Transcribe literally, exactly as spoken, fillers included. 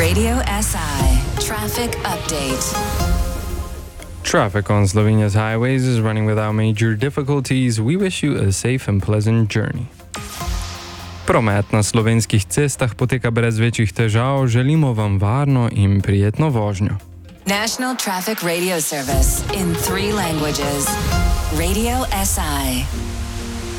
Radio S I Traffic Update. Traffic on Slovenia's highways is running without major difficulties. We wish you a safe and pleasant journey. Promet na slovenskih cestah poteka brez večjih težav. Želimo vam varno in prijetno vožnjo. National Traffic Radio Service in three languages. Radio S I.